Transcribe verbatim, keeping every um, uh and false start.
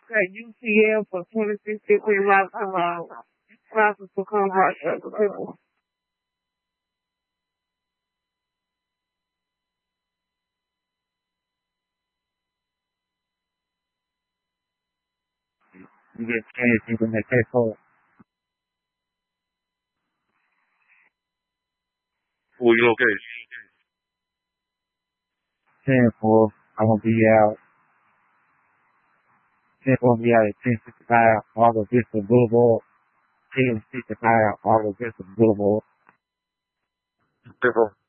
Got U C L for twenty-six fifty classes to come right at the table. You get chance, you can make that call. Well, you okay? ten four, I'm gonna be out. ten four, be out at ten fifty-five, Auto Vista Boulevard. ten fifty-five, Auto Vista Boulevard. ten four.